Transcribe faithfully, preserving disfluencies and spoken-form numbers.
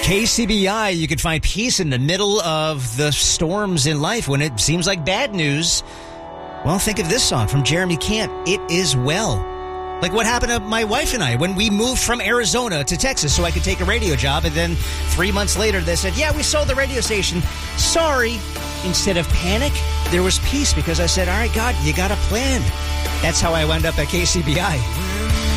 K C B I, you can find peace in the middle of the storms in life when it seems like bad news. Well, think of this song from Jeremy Camp, It Is Well. Like what happened to my wife and I when we moved from Arizona to Texas so I could take a radio job. And then three months later, they said, yeah, we sold the radio station. Sorry. Instead of panic, there was peace because I said, all right, God, you got a plan. That's how I wound up at K C B I.